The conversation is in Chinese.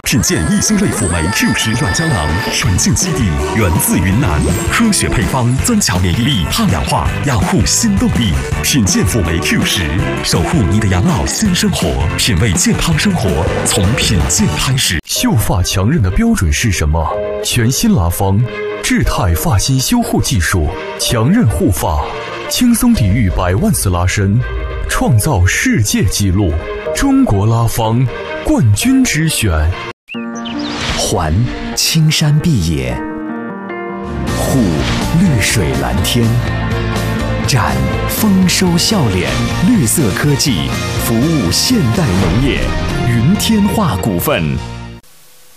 品鉴益兴类辅酶 Q10软胶囊，纯净基底，源自云南，科学配方，增强免疫力，抗氧化，养护新动力。品鉴辅酶 Q10，守护你的养老新生活，品味健康生活，从品鉴开始。 秀发强韧的标准是什么？全新拉芳智泰发型修护技术，强韧护发，轻松抵御100万次拉伸，创造世界纪录。中国拉芳冠军之选。 环青山碧野，护绿水蓝天，展丰收笑脸，绿色科技服务现代农业，云天化股份。